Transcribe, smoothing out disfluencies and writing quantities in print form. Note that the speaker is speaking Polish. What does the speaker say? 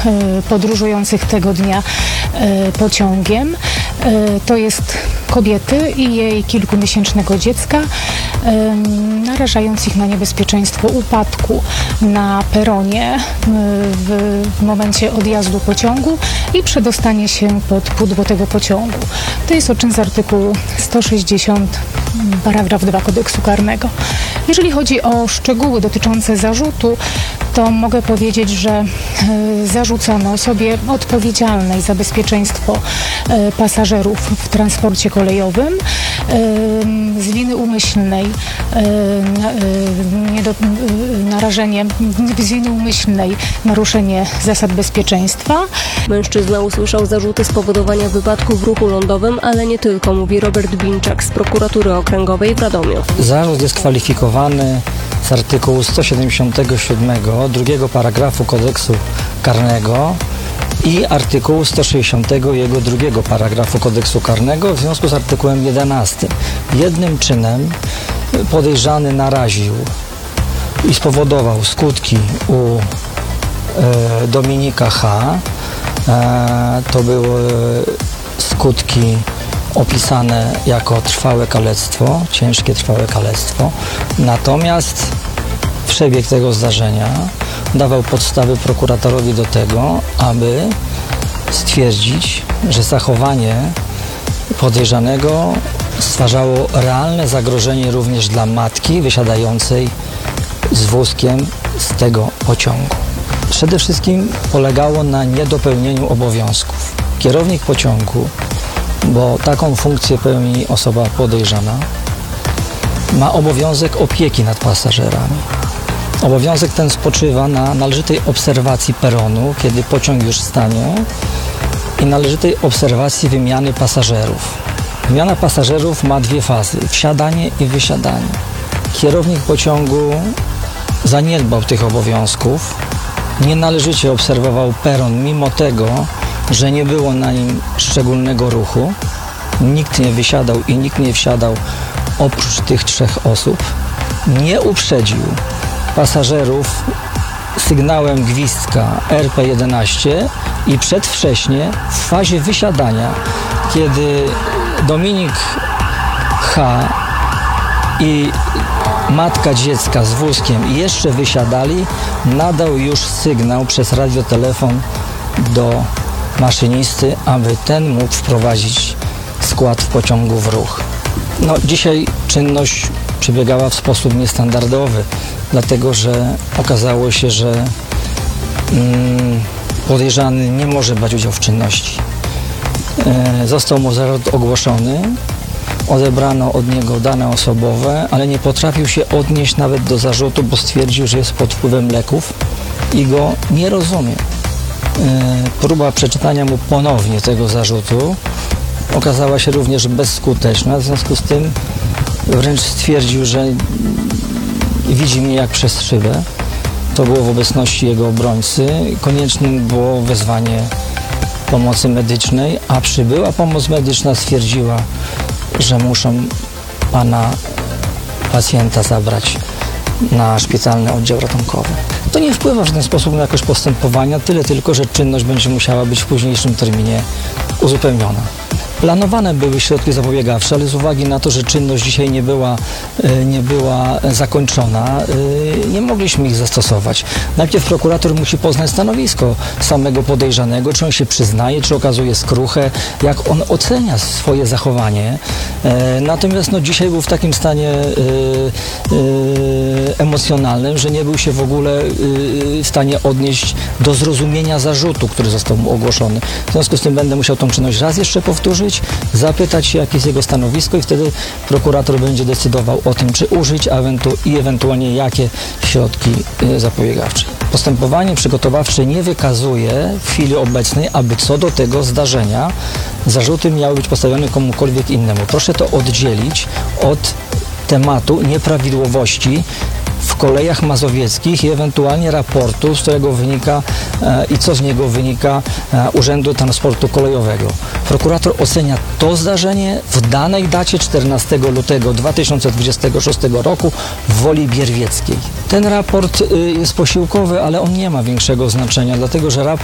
podróżujących tego dnia pociągiem. To jest kobiety i jej kilkumiesięcznego dziecka, narażając ich na niebezpieczeństwo upadku na peronie w momencie odjazdu pociągu i przedostanie się pod pudło tego pociągu. To jest czyn z artykułu 160 paragraf 2 Kodeksu Karnego. Jeżeli chodzi o szczegóły dotyczące zarzutu, to mogę powiedzieć, że zarzucono osobie odpowiedzialnej za bezpieczeństwo pasażerów w transporcie kolejowym z winy umyślnej z winy umyślnej naruszenie zasad bezpieczeństwa. Mężczyzna usłyszał zarzuty spowodowania wypadku w ruchu lądowym, ale nie tylko, mówi Robert Binczak z Prokuratury Okręgowej w Radomiu. Zarzut jest kwalifikowany z artykułu 177 drugiego paragrafu Kodeksu Karnego i artykułu 160 jego drugiego paragrafu Kodeksu Karnego w związku z artykułem 11. Jednym czynem podejrzany naraził i spowodował skutki u Dominika H. To były skutki opisane jako trwałe kalectwo, ciężkie trwałe kalectwo. Natomiast przebieg tego zdarzenia dawał podstawy prokuratorowi do tego, aby stwierdzić, że zachowanie podejrzanego stwarzało realne zagrożenie również dla matki wysiadającej z wózkiem z tego pociągu. Przede wszystkim polegało na niedopełnieniu obowiązków. Kierownik pociągu, bo taką funkcję pełni osoba podejrzana, ma obowiązek opieki nad pasażerami. Obowiązek ten spoczywa na należytej obserwacji peronu, kiedy pociąg już stanie, i należytej obserwacji wymiany pasażerów. Wymiana pasażerów ma dwie fazy: wsiadanie i wysiadanie. Kierownik pociągu zaniedbał tych obowiązków, nienależycie obserwował peron, mimo tego, że nie było na nim szczególnego ruchu. Nikt nie wysiadał i nikt nie wsiadał oprócz tych trzech osób. Nie uprzedził pasażerów sygnałem gwizdka RP11 i przedwcześnie w fazie wysiadania, kiedy Dominik H. i matka dziecka z wózkiem jeszcze wysiadali, nadał już sygnał przez radiotelefon do maszynisty, aby ten mógł wprowadzić skład w pociągu w ruch. Dzisiaj czynność przebiegała w sposób niestandardowy, dlatego że okazało się, że podejrzany nie może brać udziału w czynności. Został mu zarzut ogłoszony, odebrano od niego dane osobowe, ale nie potrafił się odnieść nawet do zarzutu, bo stwierdził, że jest pod wpływem leków i go nie rozumie. Próba przeczytania mu ponownie tego zarzutu okazała się również bezskuteczna, w związku z tym wręcz stwierdził, że widzi mnie jak przez szybę. To było w obecności jego obrońcy. Koniecznym było wezwanie pomocy medycznej, a przybyła pomoc medyczna stwierdziła, że muszą pana pacjenta zabrać na szpitalny oddział ratunkowy. To nie wpływa w ten sposób na jakość postępowania, tyle tylko, że czynność będzie musiała być w późniejszym terminie uzupełniona. Planowane były środki zapobiegawcze, ale z uwagi na to, że czynność dzisiaj nie była zakończona, nie mogliśmy ich zastosować. Najpierw prokurator musi poznać stanowisko samego podejrzanego, czy on się przyznaje, czy okazuje skruchę, jak on ocenia swoje zachowanie. Natomiast dzisiaj był w takim stanie emocjonalnym, że nie był się w ogóle w stanie odnieść do zrozumienia zarzutu, który został mu ogłoszony. W związku z tym będę musiał tą czynność raz jeszcze powtórzyć, zapytać się, jakie jest jego stanowisko, i wtedy prokurator będzie decydował o tym, czy użyć i ewentualnie jakie środki zapobiegawcze. Postępowanie przygotowawcze nie wykazuje w chwili obecnej, aby co do tego zdarzenia zarzuty miały być postawione komukolwiek innemu. Proszę to oddzielić od tematu nieprawidłowości w kolejach mazowieckich i ewentualnie raportu, z którego wynika i co z niego wynika Urzędu Transportu Kolejowego. Prokurator ocenia to zdarzenie w danej dacie 14 lutego 2026 roku w Woli Bierwieckiej. Ten raport jest posiłkowy, ale on nie ma większego znaczenia, dlatego że raport